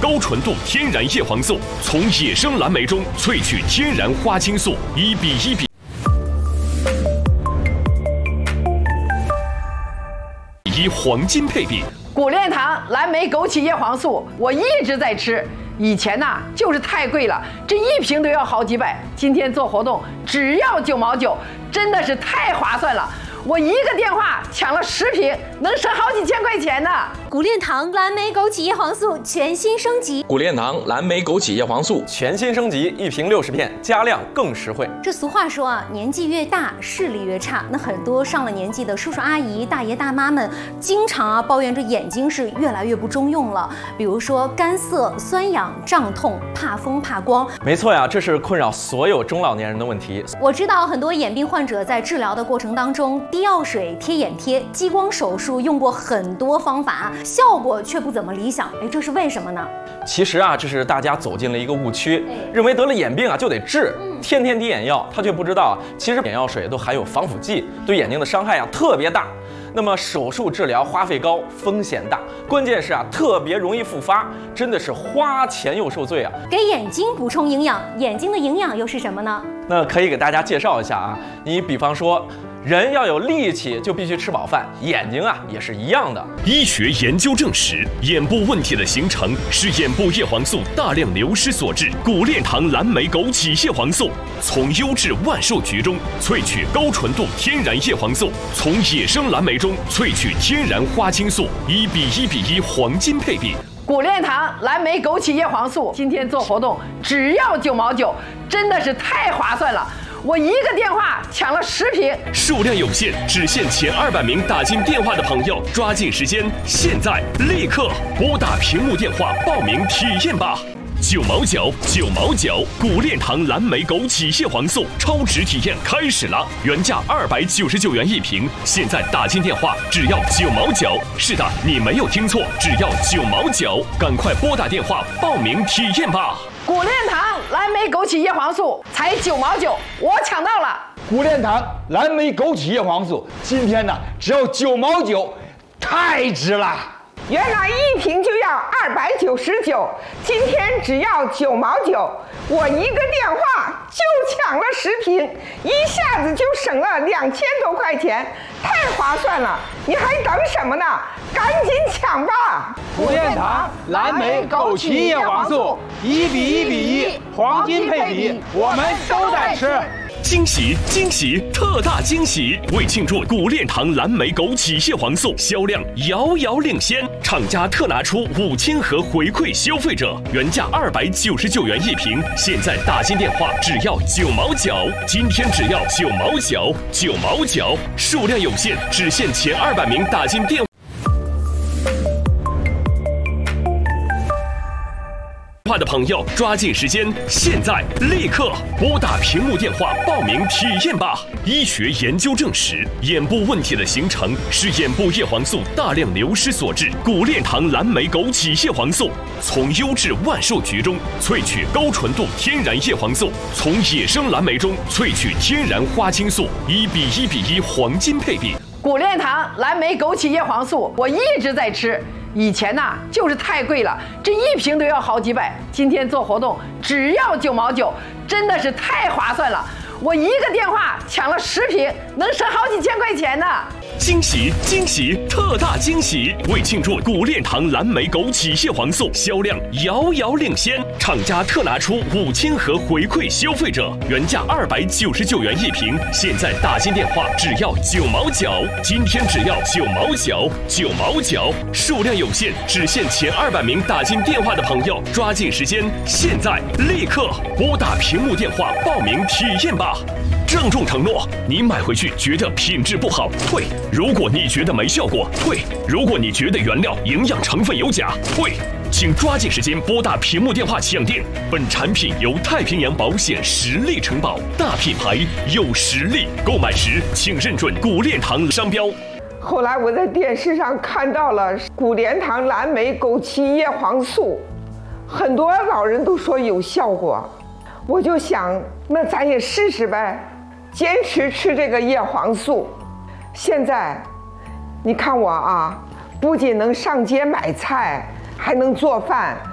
高纯度天然叶黄素，从野生蓝莓中萃取天然花青素，1:1:1黄金配比。 谷链堂蓝莓枸杞叶黄素，我一直在吃。以前呐，就是太贵了，这一瓶都要好几百。今天做活动只要9毛9，真的是太划算了。我一个电话抢了10瓶，能省好几千块钱呢。 谷链堂蓝莓枸杞叶黄素全新升级， 谷链堂蓝莓枸杞叶黄素全新升级，1瓶60片，加量更实惠。 这俗话说啊，年纪越大视力越差。那很多上了年纪的叔叔阿姨、大爷大妈们，经常抱怨这眼睛是越来越不中用了。比如说干涩、酸痒、胀痛、怕风怕光。 没错呀，这是困扰所有中老年人的问题。 我知道很多眼病患者在治疗的过程当中，滴药水、贴眼贴、激光手术用过很多方法，效果却不怎么理想。这是为什么呢？ 其实啊，这是大家走进了一个误区，认为得了眼病啊就得治，天天滴眼药。他却不知道啊，其实眼药水都含有防腐剂，对眼睛的伤害啊特别大。那么手术治疗花费高，风险大，关键是啊特别容易复发，真的是花钱又受罪啊。 给眼睛补充营养，眼睛的营养又是什么呢？ 那可以给大家介绍一下啊，你比方说，人要有力气就必须吃饱饭，眼睛啊也是一样的。 医学研究证实，眼部问题的形成是眼部叶黄素大量流失所致。谷链堂蓝莓枸杞叶黄素从优质万寿菊中萃取高纯度天然叶黄素，从野生蓝莓中萃取天然花青素，1:1:1黄金配比。 谷链堂蓝莓枸杞叶黄素，今天做活动只要9毛9，真的是太划算了。我一个电话抢了10瓶， 数量有限，只限前200名打进电话的朋友，抓紧时间，现在立刻拨打屏幕电话报名体验吧。9毛9，9毛9，谷链堂蓝莓枸杞叶黄素超值体验开始了，原价299元1瓶，现在打进电话只要9毛9。是的，你没有听错，只要9毛9，赶快拨打电话报名体验吧。 谷链堂蓝莓枸杞叶黄素才9毛9，我抢到了。 谷链堂蓝莓枸杞叶黄素今天呢只要9毛9，太值了。 原来1瓶就要299，今天只要9毛9，我一个电话就抢了10瓶，一下子就省了2000多块钱，太划算了！你还等什么呢？赶紧抢吧！ 谷链堂蓝莓枸杞叶黄素1:1:1黄金配比，我们都在吃。 惊喜惊喜，特大惊喜！为庆祝谷链堂蓝莓枸杞叶黄素销量遥遥领先，厂家特拿出5000盒回馈消费者，原价299元1瓶，现在打进电话只要9毛9，今天只要9毛9，9毛9，数量有限，只限前200名打进电话的朋友，抓紧时间，现在立刻拨打屏幕电话报名体验吧。医学研究证实，眼部问题的形成是眼部叶黄素大量流失所致。谷链堂蓝莓枸杞叶黄素从优质万寿菊中萃取高纯度天然叶黄素，从野生蓝莓中萃取天然花青素，1:1:1黄金配比。 谷链堂蓝莓枸杞叶黄素，我一直在吃。以前呐，就是太贵了，这一瓶都要好几百。今天做活动只要9毛9，真的是太划算了。我一个电话抢了10瓶，能省好几千块钱呢。 惊喜惊喜，特大惊喜！为庆祝谷链堂蓝莓枸杞叶黄素销量遥遥领先，厂家特拿出5000盒回馈消费者，原价299元1瓶，现在打进电话只要9毛9，今天只要9毛9，9毛9，数量有限，只限前200名打进电话的朋友，抓紧时间，现在立刻拨打屏幕电话报名体验吧。郑重承诺，你买回去觉得品质不好退，如果你觉得没效果退，如果你觉得原料营养成分有假退，请抓紧时间拨打屏幕电话抢订。本产品由太平洋保险实力承保，大品牌有实力，购买时请认准谷链堂商标。 后来我在电视上看到了谷链堂蓝莓枸杞叶黄素，很多老人都说有效果，我就想那咱也试试呗，坚持吃这个叶黄素。现在你看我啊，不仅能上街买菜，还能做饭，